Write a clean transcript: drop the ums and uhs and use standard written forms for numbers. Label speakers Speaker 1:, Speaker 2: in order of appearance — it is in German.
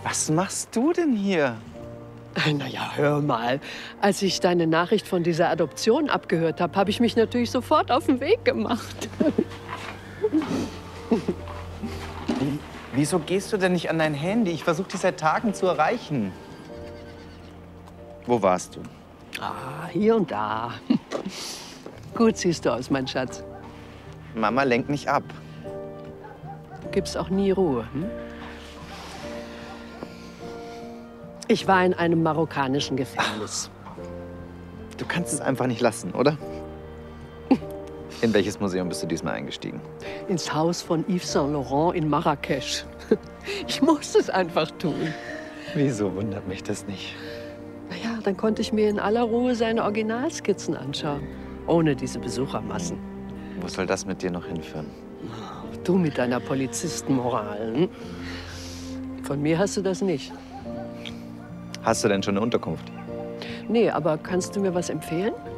Speaker 1: Was machst du denn hier?
Speaker 2: Na ja, hör mal. Als ich deine Nachricht von dieser Adoption abgehört habe, habe ich mich natürlich sofort auf den Weg gemacht.
Speaker 1: Wieso gehst du denn nicht an dein Handy? Ich versuche dich seit Tagen zu erreichen. Wo warst du?
Speaker 2: Ah, hier und da. Gut siehst du aus, mein Schatz.
Speaker 1: Mama lenkt nicht ab.
Speaker 2: Du gibst auch nie Ruhe. Hm? Ich war in einem marokkanischen Gefängnis.
Speaker 1: Du kannst es einfach nicht lassen, oder? In welches Museum bist du diesmal eingestiegen?
Speaker 2: Ins Haus von Yves Saint Laurent in Marrakesch. Ich musste es einfach tun.
Speaker 1: Wieso wundert mich das nicht?
Speaker 2: Naja, dann konnte ich mir in aller Ruhe seine Originalskizzen anschauen. Ohne diese Besuchermassen.
Speaker 1: Wo soll das mit dir noch hinführen?
Speaker 2: Du mit deiner Polizistenmoral. Hm? Von mir hast du das nicht.
Speaker 1: Hast du denn schon eine Unterkunft?
Speaker 2: Nee, aber kannst du mir was empfehlen?